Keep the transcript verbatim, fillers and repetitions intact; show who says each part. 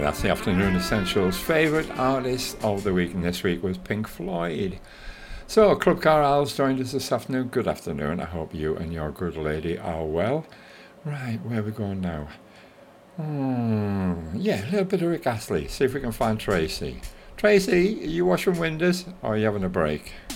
Speaker 1: that's the Afternoon Essentials favourite artist of the week, and this week was Pink Floyd. So, Club Car Al's joined us this afternoon. Good afternoon. I hope you and your good lady are well. Right, where are we going now? Hmm, yeah, a little bit of Rick Astley. See if we can find Tracy. Tracy, are you washing windows or are you having a break?